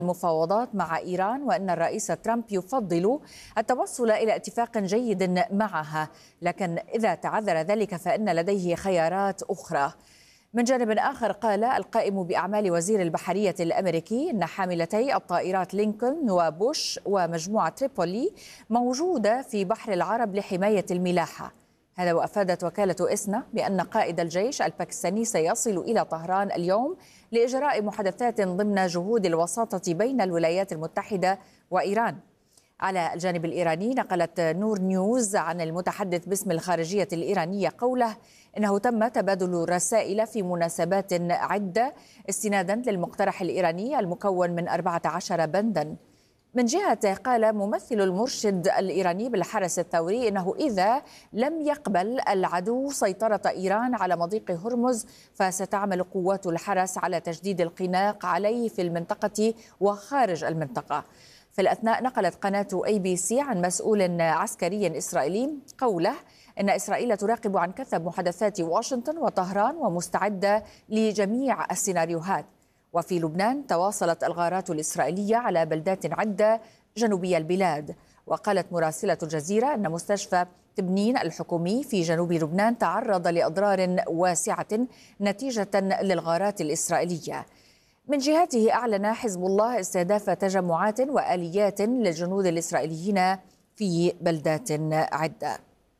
المفاوضات مع إيران، وأن الرئيس ترامب يفضل التوصل إلى اتفاق جيد معها، لكن إذا تعذر ذلك فإن لديه خيارات أخرى. من جانب آخر، قال القائم بأعمال وزير البحرية الأمريكي أن حاملتي الطائرات لينكولن وبوش ومجموعة تريبولي موجودة في بحر العرب لحماية الملاحة. هذا، وأفادت وكالة إسنا بأن قائد الجيش الباكستاني سيصل إلى طهران اليوم لإجراء محادثات ضمن جهود الوساطة بين الولايات المتحدة وإيران. على الجانب الإيراني، نقلت نور نيوز عن المتحدث باسم الخارجية الإيرانية قوله إنه تم تبادل رسائل في مناسبات عدة استنادا للمقترح الإيراني المكون من 14 بندا. من جهته، قال ممثل المرشد الإيراني بالحرس الثوري إنه إذا لم يقبل العدو سيطرة إيران على مضيق هرمز فستعمل قوات الحرس على تجديد الخناق عليه في المنطقة وخارج المنطقة. في الأثناء، نقلت قناة ABC عن مسؤول عسكري إسرائيلي قوله إن إسرائيل تراقب عن كثب محادثات واشنطن وطهران ومستعدة لجميع السيناريوهات. وفي لبنان، تواصلت الغارات الإسرائيلية على بلدات عدة جنوبي البلاد. وقالت مراسلة الجزيرة أن مستشفى تبنين الحكومي في جنوب لبنان تعرض لأضرار واسعة نتيجة للغارات الإسرائيلية. من جهته، أعلن حزب الله استهداف تجمعات وآليات للجنود الإسرائيليين في بلدات عدة.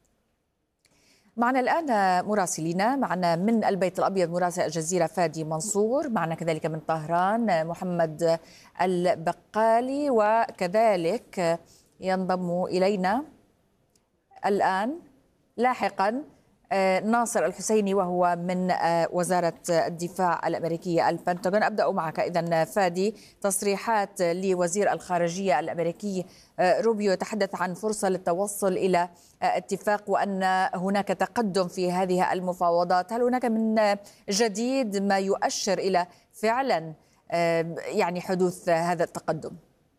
معنا الآن مراسلين، معنا من البيت الأبيض مراسل الجزيرة فادي منصور، معنا كذلك من طهران محمد البقالي، وكذلك ينضم إلينا الآن لاحقا ناصر الحسيني وهو من وزارة الدفاع الأمريكية البنتاغون. أبدأ معك إذن فادي. تصريحات لوزير الخارجية الأمريكي روبيو يتحدث عن فرصة للتوصل إلى اتفاق وأن هناك تقدم في هذه المفاوضات. هل هناك من جديد ما يؤشر إلى فعلا يعني حدوث هذا التقدم؟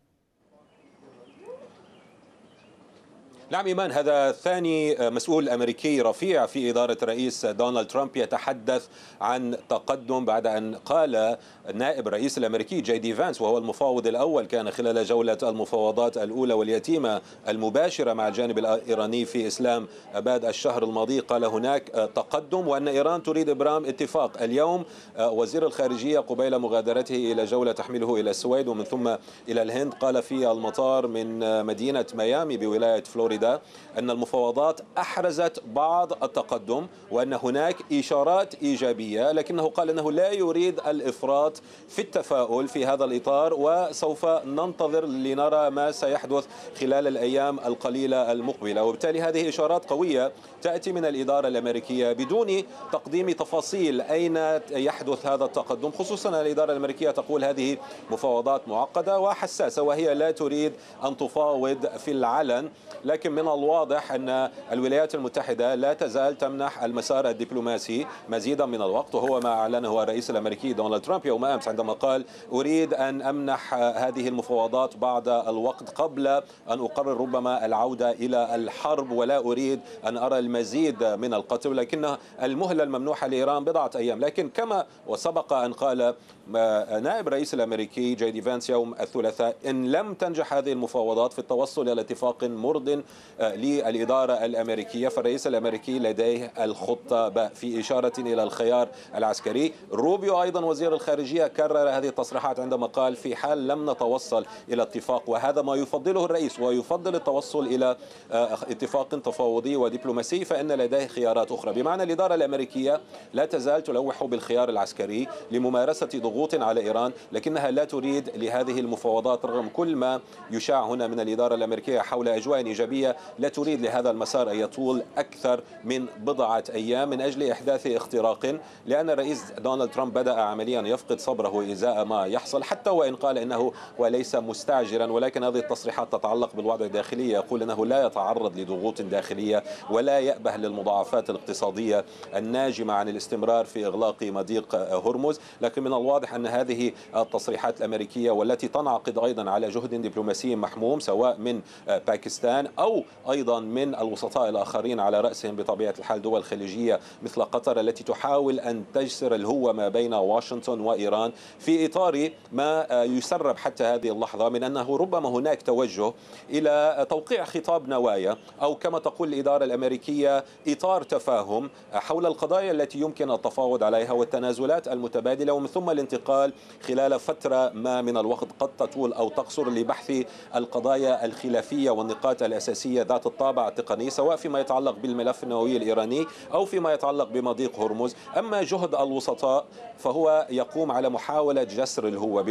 نعم إيمان، هذا ثاني مسؤول أمريكي رفيع في إدارة الرئيس دونالد ترامب يتحدث عن تقدم بعد أن قال نائب الرئيس الأمريكي جي دي فانس، وهو المفاوض الأول كان خلال جولة المفاوضات الأولى واليتيمة المباشرة مع الجانب الإيراني في إسلام آباد الشهر الماضي، قال هناك تقدم وأن إيران تريد إبرام اتفاق. اليوم وزير الخارجية قبيل مغادرته إلى جولة تحمله إلى السويد ومن ثم إلى الهند، قال في المطار من مدينة ميامي بولاية فلوريدا أن المفاوضات أحرزت بعض التقدم وأن هناك إشارات إيجابية، لكنه قال أنه لا يريد الإفراط في التفاؤل في هذا الإطار، وسوف ننتظر لنرى ما سيحدث خلال الأيام القليلة المقبلة. وبالتالي هذه إشارات قوية تأتي من الإدارة الأمريكية بدون تقديم تفاصيل أين يحدث هذا التقدم، خصوصا الإدارة الأمريكية تقول هذه مفاوضات معقدة وحساسة وهي لا تريد أن تفاوض في العلن، لكن من الواضح أن الولايات المتحدة لا تزال تمنح المسار الدبلوماسي مزيدا من الوقت، وهو ما أعلنه الرئيس الأمريكي دونالد ترامب يوم أمس عندما قال أريد أن أمنح هذه المفاوضات بعض الوقت قبل أن أقرر ربما العودة إلى الحرب، ولا أريد أن أرى المزيد من القتل، لكن المهلة الممنوحة لإيران بضعة أيام. لكن كما وسبق أن قال نائب الرئيس الأمريكي جي دي فانس يوم الثلاثاء، إن لم تنجح هذه المفاوضات في التوصل إلى اتفاق مرضٍ للإدارة الأمريكية فالرئيس الأمريكي لديه الخطة في إشارة إلى الخيار العسكري. روبيو أيضا وزير الخارجية كرر هذه التصريحات عندما قال في حال لم نتوصل إلى اتفاق، وهذا ما يفضله الرئيس ويفضل التوصل إلى اتفاق تفاوضي ودبلوماسي، فإن لديه خيارات أخرى. بمعنى الإدارة الأمريكية لا تزال تلوح بالخيار العسكري لممارسة ضغوط على إيران، لكنها لا تريد لهذه المفاوضات رغم كل ما يشاع هنا من الإدارة الأمريكية حول أجواء إيجابية، لا تريد لهذا المسار أن يطول أكثر من بضعة أيام من أجل إحداث اختراق، لأن الرئيس دونالد ترامب بدأ عمليا يفقد صبره إزاء ما يحصل، حتى وإن قال إنه وليس مستعجلا، ولكن هذه التصريحات تتعلق بالوضع الداخلي. يقول أنه لا يتعرض لضغوط داخلية ولا يأبه للمضاعفات الاقتصادية الناجمة عن الاستمرار في إغلاق مضيق هرمز، لكن من الواضح الواضح أن هذه التصريحات الأمريكية والتي تنعقد أيضا على جهد دبلوماسي محموم سواء من باكستان أو أيضا من الوسطاء الآخرين على رأسهم بطبيعة الحال دول خليجية مثل قطر التي تحاول أن تجسر الهوة ما بين واشنطن وإيران في إطار ما يسرب حتى هذه اللحظة من أنه ربما هناك توجه إلى توقيع خطاب نوايا أو كما تقول الإدارة الأمريكية إطار تفاهم حول القضايا التي يمكن التفاوض عليها والتنازلات المتبادلة، ومن ثم الانتقال خلال فترة ما من الوقت قد تطول أو تقصر لبحث القضايا الخلافية والنقاط الأساسية ذات الطابع التقني سواء فيما يتعلق بالملف النووي الإيراني أو فيما يتعلق بمضيق هرمز. أما جهد الوسطاء فهو يقوم على محاولة جسر الهوة